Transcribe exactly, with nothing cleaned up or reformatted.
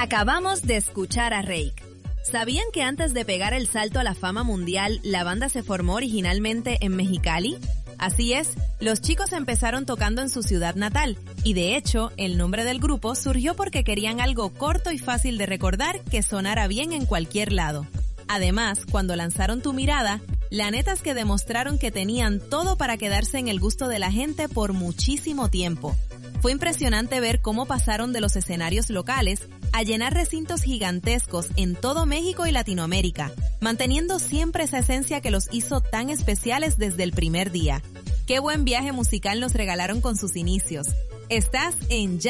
Acabamos de escuchar a Rake. ¿Sabían que antes de pegar el salto a la fama mundial, la banda se formó originalmente en Mexicali? Así es, los chicos empezaron tocando en su ciudad natal, y de hecho, el nombre del grupo surgió porque querían algo corto y fácil de recordar que sonara bien en cualquier lado. Además, cuando lanzaron Tu Mirada, la neta es que demostraron que tenían todo para quedarse en el gusto de la gente por muchísimo tiempo. Fue impresionante ver cómo pasaron de los escenarios locales a llenar recintos gigantescos en todo México y Latinoamérica, manteniendo siempre esa esencia que los hizo tan especiales desde el primer día. Qué buen viaje musical nos regalaron con sus inicios. Estás en Ya